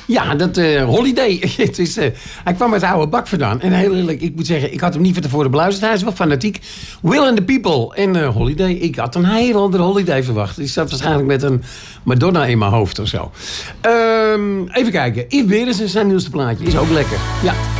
Ja, dat Holiday. Het is, hij kwam uit de oude bak vandaan. En heel eerlijk, ik moet zeggen, ik had hem niet van tevoren beluisterd. Hij is wel fanatiek. Will and the People en Holiday. Ik had een heel andere Holiday verwacht. Ik zat waarschijnlijk met een Madonna in mijn hoofd of zo. Even kijken. Yves Berends en zijn nieuwste plaatje is ook lekker. Ja.